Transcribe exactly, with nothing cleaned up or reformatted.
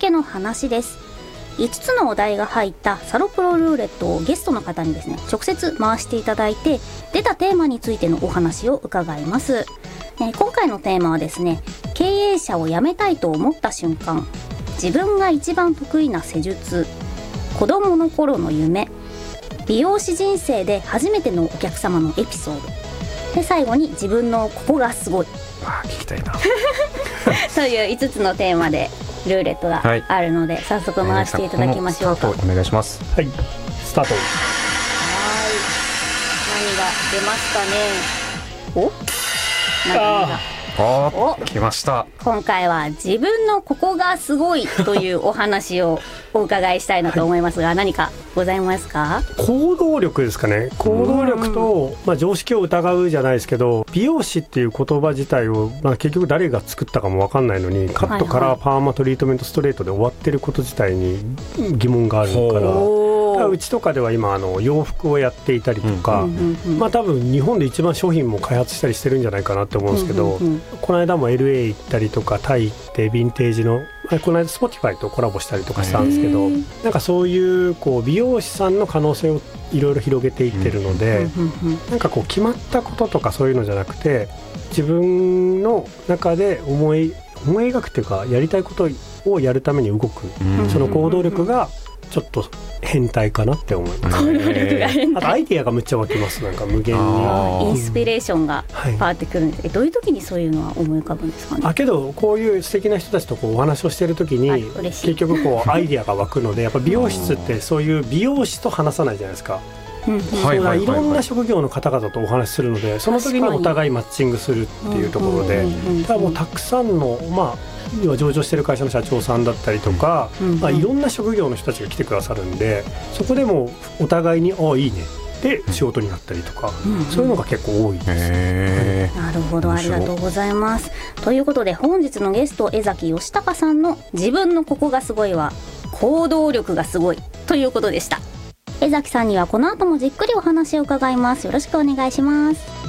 けの話です。いつつのお題が入ったサロプロルーレットをゲストの方にですね直接回していただいて、出たテーマについてのお話を伺います。え今回のテーマはですね、経営者を辞めたいと思った瞬間、自分が一番得意な施術、子供の頃の夢、美容師人生で初めてのお客様のエピソードで、最後に自分のここがすごいあ聞きたいなといういつつのテーマでルーレットがあるので、はい、早速回していただきましょうか。 お願いします。 はい、スタート。はい、 何が出ますかね。お何がお来ました。 今回は自分のここがすごいというお話をお伺いしたいなと思いますが、はい、何かございますか？ 行動力ですかね。行動力と、まあ、常識を疑うじゃないですけど、美容師っていう言葉自体を、まあ、結局誰が作ったかも分かんないのに、カット、カラー、パーマ、トリートメント、ストレートで終わってること自体に疑問があるから、うちとかでは今あの洋服をやっていたりとか、うんうんうん、まあ、多分日本で一番商品も開発したりしてるんじゃないかなって思うんですけど、うんうんうん、この間も エルエー 行ったりとかタイ行ってヴィンテージのこの間 Spotify とコラボしたりとかしたんですけど、なんかそういうこう美容師さんの可能性をいろいろ広げていってるので、なんかこう決まったこととかそういうのじゃなくて、自分の中で思い思い描くっていうか、やりたいことをやるために動く、その行動力がちょっと変態かなって思います。 行動力が変態。 あとアイディアがむっちゃ湧きます。なんか無限にインスピレーションがパーってくるんですけど、はい、どういう時にそういうのは思い浮かぶんですかね。 あけどこういう素敵な人たちとこうお話をしている時に結局こうアイディアが湧くので、やっぱ美容室ってそういう美容師と話さないじゃないですか。うんうん、そうだ、いろんな職業の方々とお話しするので、その時にお互いマッチングするっていうところで、ただもうたくさんのまあ要は上場してる会社の社長さんだったりとか、うんうん、まあ、いろんな職業の人たちが来てくださるんで、そこでもお互いにああいいねで仕事になったりとか、うんうん、そういうのが結構多いです。 なるほど、ありがとうございます。ということで本日のゲスト江崎義孝さんの自分のここがすごいは行動力がすごいということでした。江崎さんにはこの後もじっくりお話を伺います。よろしくお願いします。